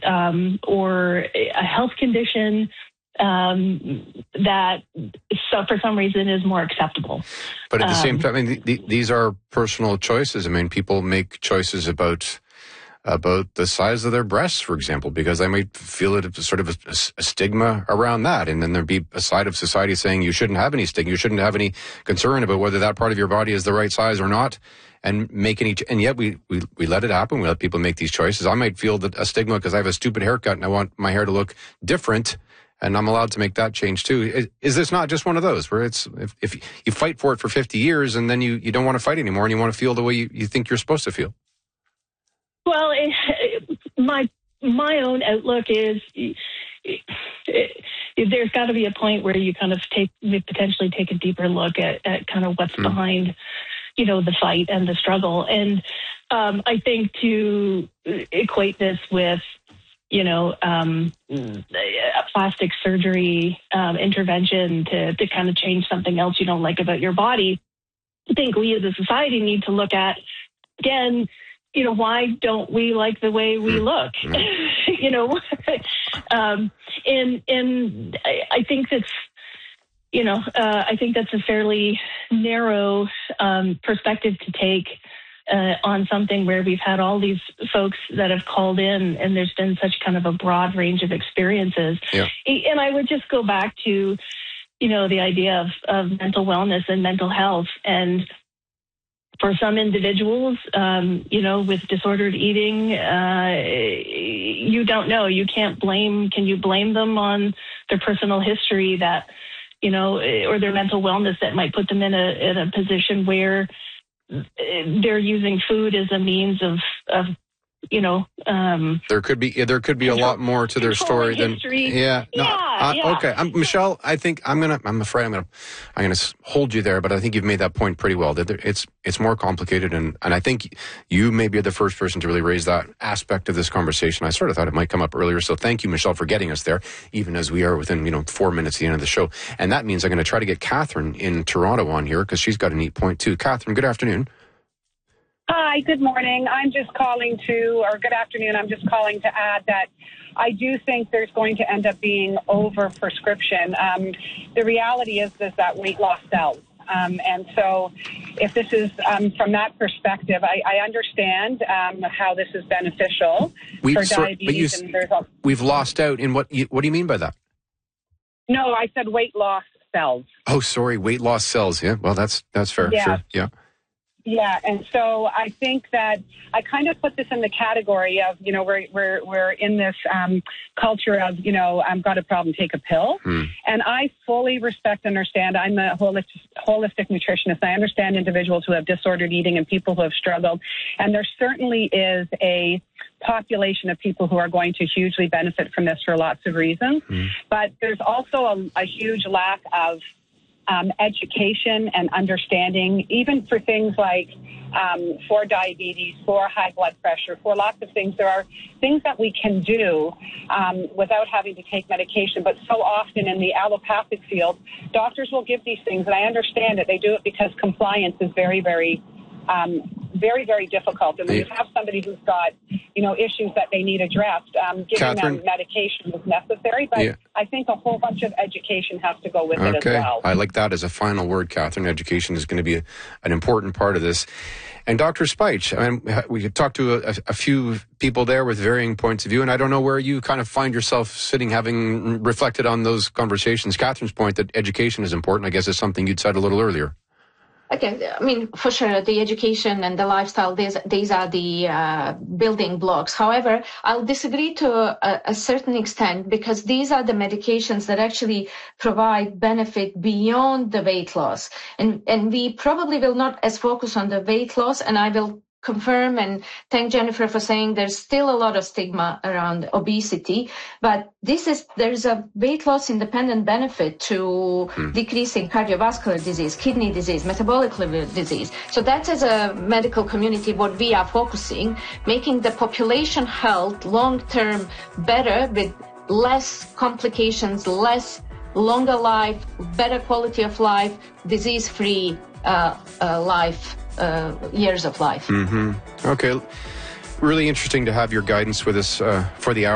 or a health condition that for some reason is more acceptable. But at the same time, I mean, these are personal choices. I mean, people make choices about the size of their breasts, for example, because they might feel it sort of a stigma around that. And then there'd be a side of society saying you shouldn't have any stigma, you shouldn't have any concern about whether that part of your body is the right size or not. And yet we let it happen. We let people make these choices. I might feel that a stigma because I have a stupid haircut and I want my hair to look different, and I'm allowed to make that change too. Is this not just one of those where it's if you fight for it for 50 years and then you don't want to fight anymore and you want to feel the way you think you're supposed to feel? Well, my own outlook is there's got to be a point where you kind of potentially take a deeper look at kind of what's behind, the fight and the struggle. And I think to equate this with, a plastic surgery intervention to kind of change something else you don't like about your body, I think we as a society need to look at, again, why don't we like the way we look? And I think that's, I think that's a fairly narrow perspective to take on something where we've had all these folks that have called in and there's been such kind of a broad range of experiences. Yeah. And I would just go back to, the idea of mental wellness and mental health. And for some individuals, with disordered eating, you don't know. You can't blame. Can you blame them on their personal history that, or their mental wellness that might put them in a position where they're using food as a means of there could be a lot more to their story than okay. Michelle, I think I'm afraid I'm gonna hold you there, but I think you've made that point pretty well. That it's more complicated, and I think you may be the first person to really raise that aspect of this conversation. I sort of thought it might come up earlier, so thank you, Michelle, for getting us there, even as we are within 4 minutes at the end of the show. And that means I'm going to try to get Catherine in Toronto on here because she's got a neat point too. Catherine, good afternoon. Hi, good morning. Good afternoon. I'm just calling to add that I do think there's going to end up being over-prescription. The reality is that weight loss sells. And so if this is from that perspective, I understand how this is beneficial for diabetes. We've lost out in what do you mean by that? No, I said weight loss sells. Oh, sorry, weight loss sells. Yeah, well, that's fair. Yeah. Sure. Yeah. Yeah, and so I think that I kind of put this in the category of, we're in this culture of, I've got a problem, take a pill. And I fully respect and understand. I'm a holistic nutritionist. I understand individuals who have disordered eating and people who have struggled. And there certainly is a population of people who are going to hugely benefit from this for lots of reasons. But there's also a huge lack of education and understanding, even for things like for diabetes, for high blood pressure, for lots of things. There are things that we can do without having to take medication. But so often in the allopathic field, doctors will give these things, and I understand that they do it because compliance is very, very very difficult. And when you have somebody who's got, issues that they need addressed, giving them medication is necessary. But I think a whole bunch of education has to go with it as well. I like that as a final word, Catherine. Education is going to be an important part of this. And Dr. Speich, we could talk to a few people there with varying points of view, and I don't know where you kind of find yourself sitting, having reflected on those conversations. Catherine's point that education is important, I guess, is something you'd said a little earlier. Okay, for sure, the education and the lifestyle, these are the building blocks. However, I'll disagree to a certain extent because these are the medications that actually provide benefit beyond the weight loss. And we probably will not as focus on the weight loss, and I will confirm and thank Jennifer for saying there's still a lot of stigma around obesity, but there's a weight loss independent benefit to decreasing cardiovascular disease, kidney disease, metabolic liver disease. So that's, as a medical community, what we are focusing, making the population health long-term better with less complications, longer life, better quality of life, disease-free life. Years of life. Okay. Really interesting to have your guidance with us for the hour.